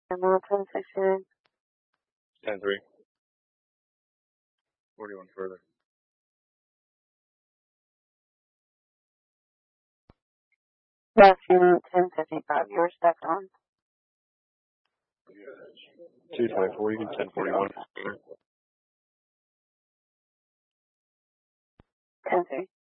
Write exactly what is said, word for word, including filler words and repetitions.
Terminal ten sixteen. ten three. forty-one further. Last unit ten fifty-five. You're stepped on. two twenty-four. You can ten forty-one. ten three.